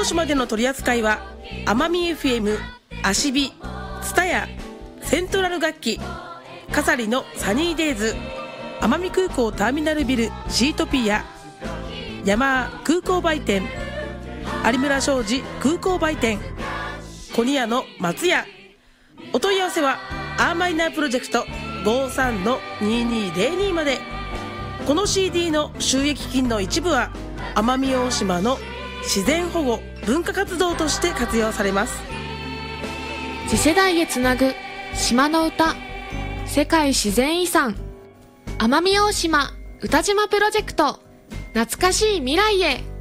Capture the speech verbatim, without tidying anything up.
大島での取り扱いは奄美 エフエム、アシビ、ツタヤ、セントラル楽器、カサリのサニーデイズ、奄美空港ターミナルビルシートピア、ヤマー空港売店、有村商事空港売店、コニヤの松屋。お問い合わせはアーマイナープロジェクト ごさんのににぜろに まで。この シーディー の収益金の一部は奄美大島の自然保護文化活動として活用されます。 次世代へつなぐ島の歌、世界自然遺産奄美大島歌島プロジェクト、懐かしい未来へ。